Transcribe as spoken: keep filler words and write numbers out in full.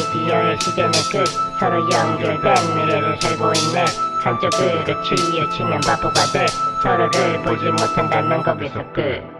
비어의 시대는 끝. 서로 연결된 미래를 살고 있네. 한쪽으로 치우치면 바보가 돼. 서로를 보지 못한다는 거기서 끝.